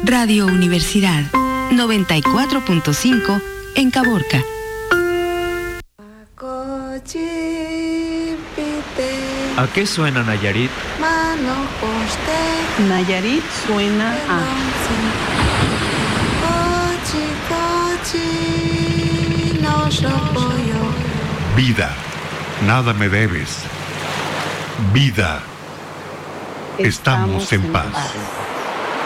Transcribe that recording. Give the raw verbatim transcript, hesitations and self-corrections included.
Radio Universidad noventa y cuatro punto cinco en Caborca. ¿A qué suena Nayarit? Nayarit suena a... Vida, nada me debes. Vida, estamos, estamos en paz. paz.